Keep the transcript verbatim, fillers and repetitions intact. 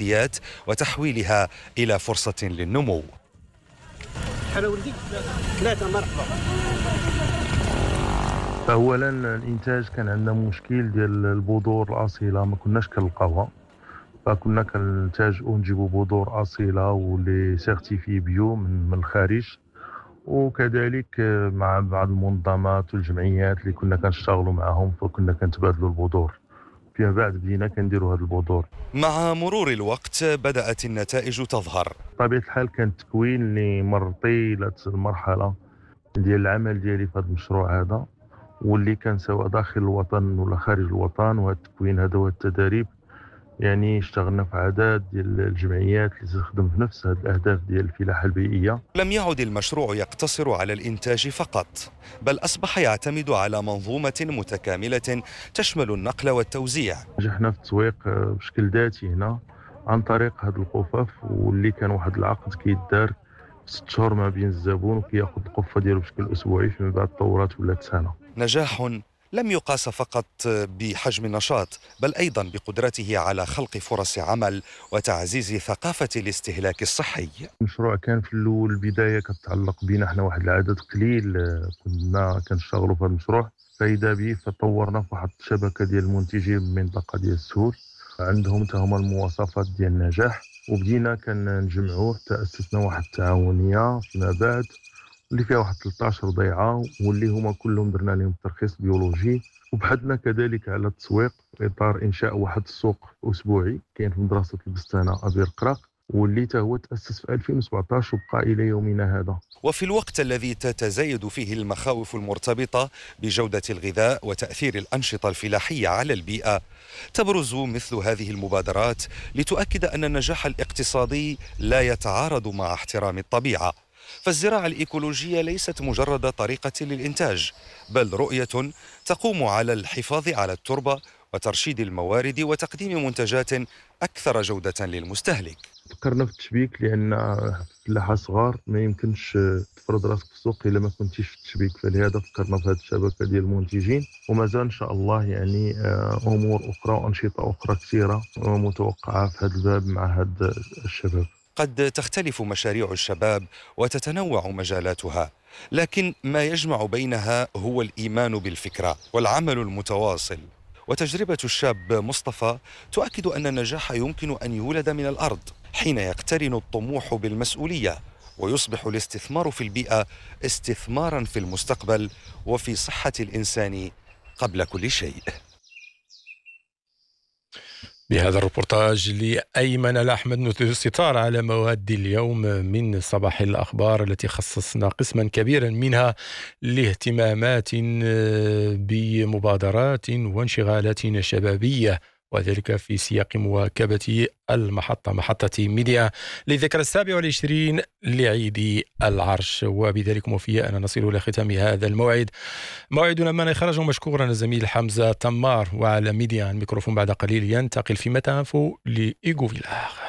التحديات وتحويلها إلى فرصة للنمو. فأولا الإنتاج كان عندنا مشكل ديال البذور الأصيلة، ما كناش كنلقاوها، فكنا كننتاج ونجيبوا بذور أصيلة واللي سيرتيفي بيو من, من الخارج، وكذلك مع بعض المنظمات والجمعيات اللي كنا كنشتغلوا معهم فكنا كنتبادلوا البذور. فيما بعد بدينا كنديروا هذه البذور. مع مرور الوقت بدأت النتائج تظهر. بطبيعة الحال كان التكوين اللي مر طيلة المرحلة ديال العمل ديالي في هذا المشروع هذا، واللي كان سواء داخل الوطن ولا خارج الوطن، وهذا التكوين هذا والتدريب يعني اشتغلنا في عدد ديال الجمعيات اللي تخدم في نفس هذه الأهداف ديال الفلاحة البيئية. لم يعد المشروع يقتصر على الإنتاج فقط، بل أصبح يعتمد على منظومة متكاملة تشمل النقل والتوزيع. نجحنا في التسويق بشكل ذاتي هنا عن طريق هذه القفف، واللي كان واحد العقد كيدار ست شهور ما بين الزبون وكياخذ القفة ديالو بشكل أسبوعي، فيما بعد تطورات ولات سنة. نجاح لم يقاس فقط بحجم النشاط، بل أيضا بقدرته على خلق فرص عمل وتعزيز ثقافة الاستهلاك الصحي. المشروع كان في الأول البداية كتعلق بنا احنا واحد العدد قليل كنا كنشتغلوا في المشروع، فإذا به فطورنا في واحد الشبكة ديال المنتجين بالمنطقة ديال السهول، عندهم حتى هما المواصفات ديال النجاح، وبدينا كنجمعوه حتى أسسنا واحد التعاونية فيما بعد اللي فيها واحد ثلاثة عشر ضيعة، واللي هما كلهم درنا لهم ترخيص بيولوجي، وبحثنا كذلك على التسويق في إطار إنشاء واحد السوق أسبوعي كاين في مدرسة البستانة أبي رقراق، واللي تا هو تأسس في ألفين وسبعطاش وبقى إلى يومنا هذا. وفي الوقت الذي تتزايد فيه المخاوف المرتبطة بجودة الغذاء وتأثير الأنشطة الفلاحية على البيئة، تبرز مثل هذه المبادرات لتؤكد أن النجاح الاقتصادي لا يتعارض مع احترام الطبيعة. فالزراعة الإيكولوجية ليست مجرد طريقة للإنتاج، بل رؤية تقوم على الحفاظ على التربة وترشيد الموارد وتقديم منتجات أكثر جودة للمستهلك. فكرنا في التشبيك لأن فلاحة صغار ما يمكنش تفرض راسك في السوق إلا ما كنتيش في التشبيك، فلهذا فكرنا في هذه الشبكة ديال المنتجين، ومازال إن شاء الله يعني أمور أخرى وأنشطة أخرى كثيرة متوقعة في هذا الباب مع هذا الشباب. قد تختلف مشاريع الشباب وتتنوع مجالاتها، لكن ما يجمع بينها هو الإيمان بالفكرة والعمل المتواصل. وتجربة الشاب مصطفى تؤكد أن النجاح يمكن أن يولد من الأرض حين يقترن الطموح بالمسؤولية، ويصبح الاستثمار في البيئة استثمارا في المستقبل وفي صحة الإنسان قبل كل شيء. بهذا الروبورتاج لأيمن الأحمد نثير الستار على مواد اليوم من صباح الأخبار التي خصصنا قسما كبيرا منها لاهتمامات بمبادرات وانشغالات شبابية، وذلك في سياق مواكبة المحطة محطة ميديا للذكرى السابع والعشرين لعيد العرش. وبذلك موفية أن نصل إلى ختام هذا الموعد، موعدنا من يخرج مشكورا الزميل حمزة تمار، وعلى ميديا الميكروفون بعد قليل ينتقل في متى أنفو لإيغو فيلار.